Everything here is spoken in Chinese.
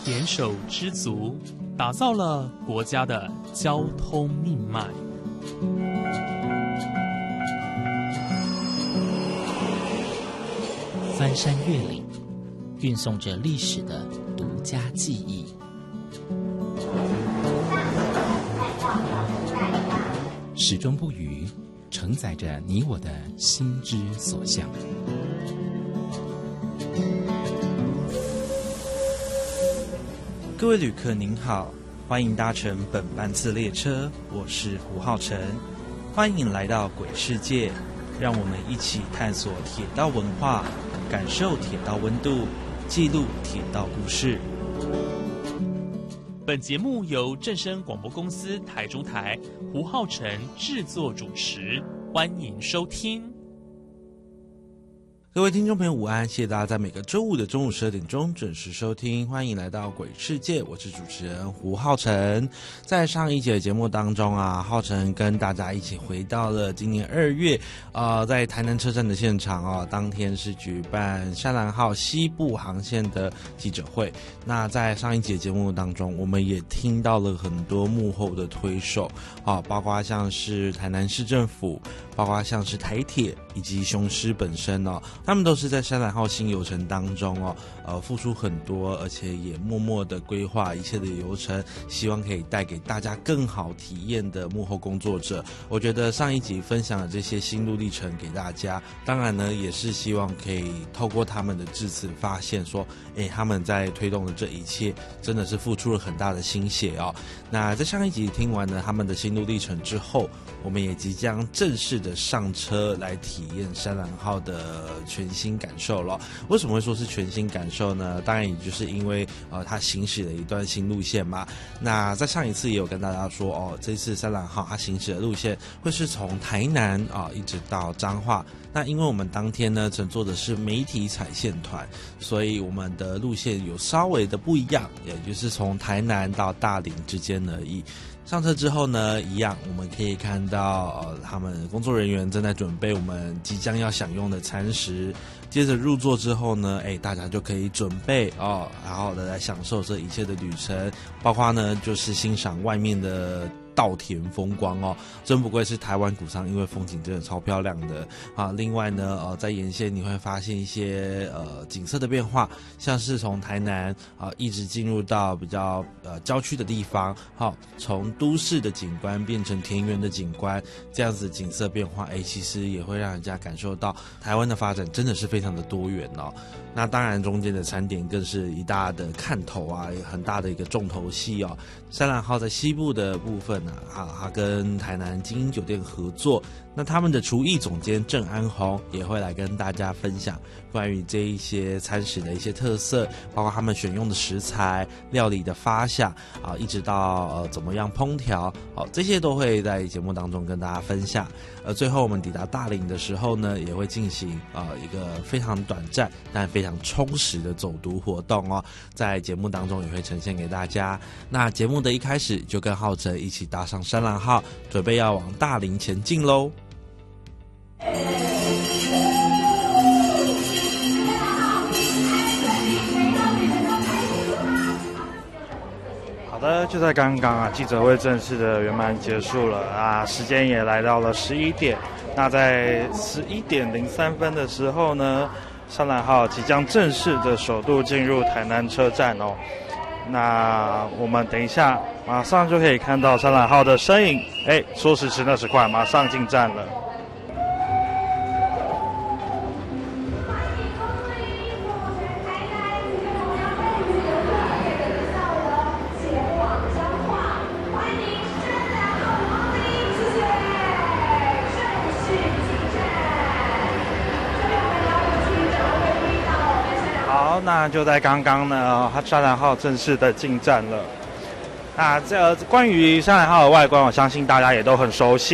点手知足，打造了国家的交通命脉。 翻山越岭，运送着历史的独家记忆。始终不渝，承载着你我的心之所向。 各位旅客您好，欢迎搭乘本班次列车，我是胡浩辰，欢迎来到鬼世界，让我们一起探索铁道文化，感受铁道温度，记录铁道故事。 本节目由正声广播公司台中台胡浩辰制作主持，欢迎收听。 各位听众朋友午安，谢谢大家在每个周五的中午12点钟准时收听，欢迎来到鬼世界，我是主持人胡浩辰。在上一节的节目当中啊，浩辰跟大家一起回到了今年2月在台南车站的现场啊，当天是举办山兰号西部航线的记者会。那在上一节节目当中，我们也听到了很多幕后的推手啊，包括像是台南市政府，包括像是台铁以及雄狮本身哦，他们都是在山兰号新游程当中付出很多，而且也默默的规划一切的流程，希望可以带给大家更好体验的幕后工作者。我觉得上一集分享的这些心路历程给大家，当然呢也是希望可以透过他们的致辞发现说，他们在推动的这一切真的是付出了很大的心血哦。那在上一集听完了他们的心路历程之后，我们也即将正式的上车来体验山兰号的全新感受了。为什么会说是全新感受呢？当然也就是因为它行驶了一段新路线嘛。那在上一次也有跟大家说这次山兰号它行驶的路线会是从台南一直到彰化。那因为我们当天呢乘坐的是媒体彩线团，所以我们的路线有稍微的不一样，也就是从台南到大林之间而已。上车之后呢，一样我们可以看到他们工作人员正在准备我们即将要享用的餐食。接着入座之后呢，大家就可以准备好好的来享受这一切的旅程，包括呢就是欣赏外面的稻田风光哦，真不愧是台湾谷仓，因为风景真的超漂亮的啊。另外呢，在沿线你会发现一些景色的变化，像是从台南一直进入到比较郊区的地方，从都市的景观变成田园的景观，这样子景色变化，其实也会让人家感受到台湾的发展真的是非常的多元哦。那当然中间的餐点更是一大的看头啊，很大的一个重头戏哦。山兰号在西部的部分它跟台南精英酒店合作，那他们的厨艺总监郑安宏也会来跟大家分享关于这一些餐食的一些特色，包括他们选用的食材、料理的发想一直到怎么样烹调，这些都会在节目当中跟大家分享。最后我们抵达大林的时候呢，也会进行一个非常短暂但非常充实的走读活动哦，在节目当中也会呈现给大家。那节目的一开始就跟浩辰一起搭上山兰号，准备要往大林前进喽。 好的，就在刚刚记者会正式的圆满结束了时间也来到了11点。那在11点03分的时候呢，山兰号即将正式的首度进入台南车站哦。那我们等一下马上就可以看到山兰号的身影，说时迟那时快，马上进站了。那就在刚刚呢，山兰号正式的进站了。那关于山兰号的外观，我相信大家也都很熟悉。